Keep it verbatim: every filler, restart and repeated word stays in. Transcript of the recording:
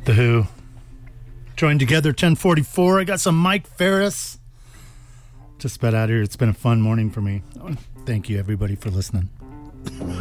The Who. Joined together, ten forty-four. I got some Mike Ferris. Just about out of here. It's been a fun morning for me. Thank you, everybody, for listening.